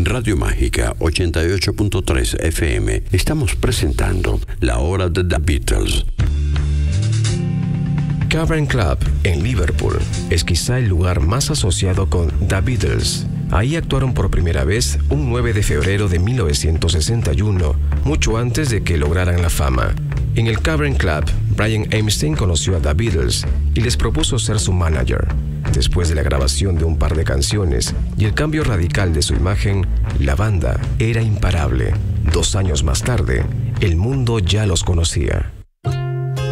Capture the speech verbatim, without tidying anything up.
Radio Mágica ochenta y ocho punto tres F M estamos presentando La Hora de The Beatles. Cavern Club en Liverpool es quizá el lugar más asociado con The Beatles. Ahí actuaron por primera vez un nueve de febrero de mil novecientos sesenta y uno, mucho antes de que lograran la fama. En el Cavern Club, Brian Epstein conoció a The Beatles y les propuso ser su manager. Después de la grabación de un par de canciones y el cambio radical de su imagen, la banda era imparable. Dos años más tarde, el mundo ya los conocía.